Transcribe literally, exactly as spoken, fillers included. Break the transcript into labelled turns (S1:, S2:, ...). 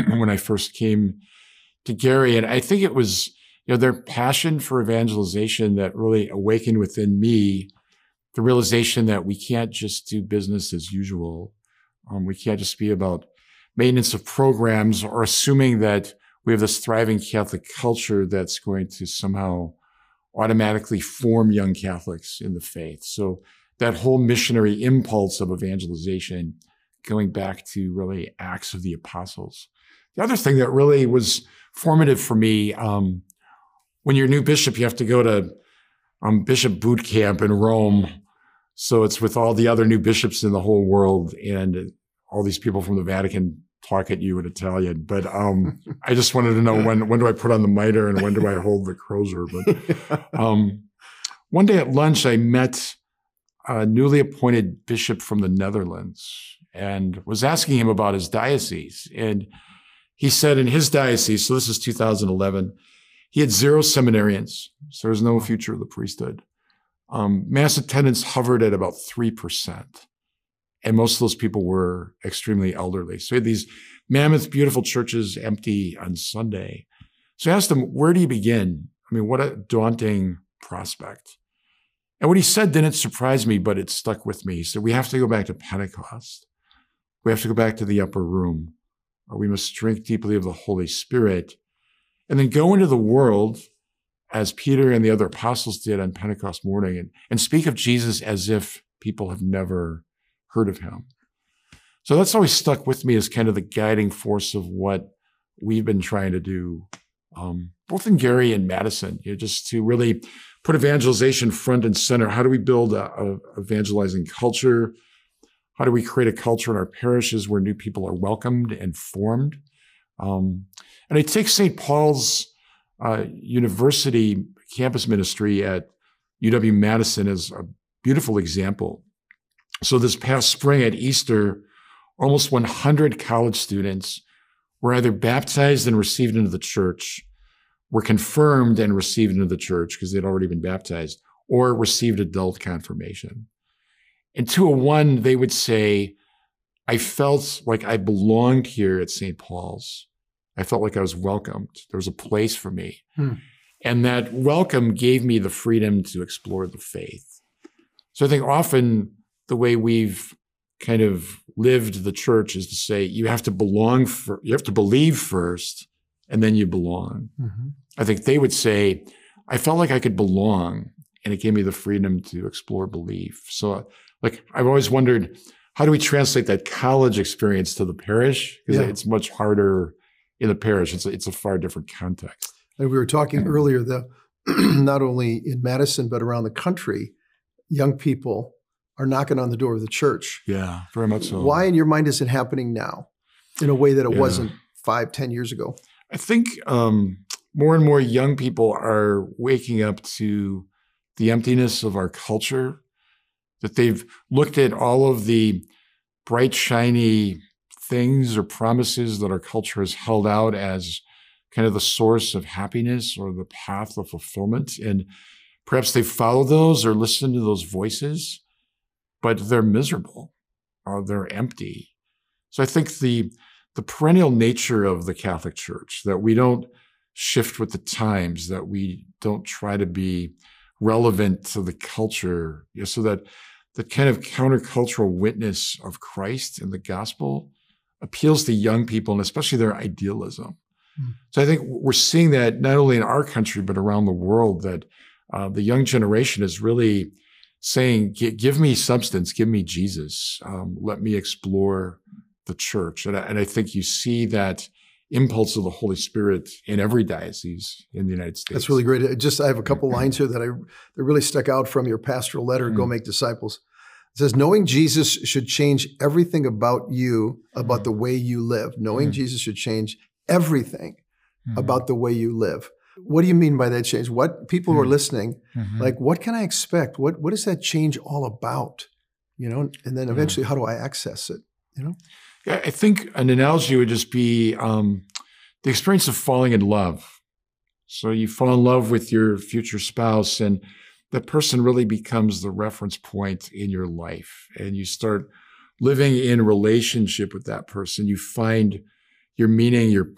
S1: when I first came to Gary. And I think it was, you know, their passion for evangelization that really awakened within me the realization that we can't just do business as usual. Um, we can't just be about maintenance of programs or assuming that we have this thriving Catholic culture that's going to somehow automatically form young Catholics in the faith. So that whole missionary impulse of evangelization, going back to really Acts of the Apostles. The other thing that really was formative for me, um, when you're a new bishop, you have to go to um, bishop boot camp in Rome. So it's with all the other new bishops in the whole world, and all these people from the Vatican talk at you in Italian. But um, I just wanted to know when when do I put on the mitre and when do I hold the crozier? But um, one day at lunch, I met a newly appointed bishop from the Netherlands and was asking him about his diocese. And he said in his diocese, so this is two thousand eleven, he had zero seminarians, so there was no future of the priesthood. Um, mass attendance hovered at about three percent. And most of those people were extremely elderly. So he had these mammoth, beautiful churches empty on Sunday. So I asked him, where do you begin? I mean, what a daunting prospect. And what he said didn't surprise me, but it stuck with me. He said, we have to go back to Pentecost. We have to go back to the upper room. We must drink deeply of the Holy Spirit and then go into the world as Peter and the other apostles did on Pentecost morning and, and speak of Jesus as if people have never heard of him. So that's always stuck with me as kind of the guiding force of what we've been trying to do, um, both in Gary and Madison, you know, just to really put evangelization front and center. How do we build a, a evangelizing culture? How do we create a culture in our parishes where new people are welcomed and formed? Um, and I take Saint Paul's uh, University campus ministry at U W-Madison as a beautiful example. So this past spring at Easter, almost one hundred college students were either baptized and received into the church, were confirmed and received into the church because they'd already been baptized, or received adult confirmation. In two oh one, they would say, I felt like I belonged here at Saint Paul's. I felt like I was welcomed. There was a place for me. Hmm. And that welcome gave me the freedom to explore the faith. So I think often the way we've kind of lived the church is to say, you have to belong, for, you have to believe first, and then you belong. Mm-hmm. I think they would say, I felt like I could belong, and it gave me the freedom to explore belief. So like, I've always wondered, how do we translate that college experience to the parish? Because yeah. it's much harder in the parish. It's a, it's a far different context.
S2: And we were talking mm-hmm. earlier that not only in Madison, but around the country, young people are knocking on the door of the church.
S1: Yeah, very much so.
S2: Why in your mind is it happening now in a way that it yeah. wasn't five, ten years ago?
S1: I think um, more and more young people are waking up to the emptiness of our culture, that they've looked at all of the bright, shiny things or promises that our culture has held out as kind of the source of happiness or the path of fulfillment. And perhaps they follow those or listen to those voices, but they're miserable or they're empty. So I think the the perennial nature of the Catholic Church, that we don't shift with the times, that we don't try to be relevant to the culture, you know, so that the kind of countercultural witness of Christ and the gospel appeals to young people and especially their idealism. Mm. So I think we're seeing that not only in our country, but around the world, that uh, the young generation is really saying, give me substance, give me Jesus, um, let me explore the church. And I, and I think you see that impulse of the Holy Spirit in every diocese in the United States.
S2: That's really great. I just, I have a couple lines here that I that really stuck out from your pastoral letter, mm. Go Make Disciples. It says, knowing Jesus should change everything about you, about mm. the way you live. Knowing mm. Jesus should change everything mm. about the way you live. What do you mean by that change? What people who are listening, mm-hmm. like, what can I expect? What what is that change all about? You know, and then eventually, yeah. how do I access it? You know,
S1: yeah, I think an analogy would just be um, the experience of falling in love. So you fall in love with your future spouse, and that person really becomes the reference point in your life, and you start living in relationship with that person. You find your meaning, your